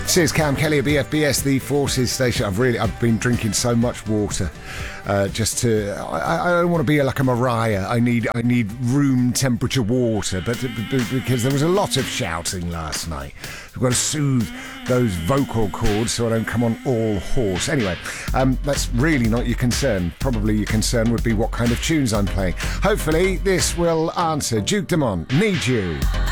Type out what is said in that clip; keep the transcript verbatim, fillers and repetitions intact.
This is Cam Kelly at B F B S, the Forces station. I've really, I've been drinking so much water, uh, just to. I, I don't want to be like a Mariah. I need, I need room temperature water, but, but because there was a lot of shouting last night, we've got to soothe those vocal cords so I don't come on all hoarse. Anyway, um, that's really not your concern. Probably your concern would be what kind of tunes I'm playing. Hopefully, this will answer. Duke Dumont, Need You.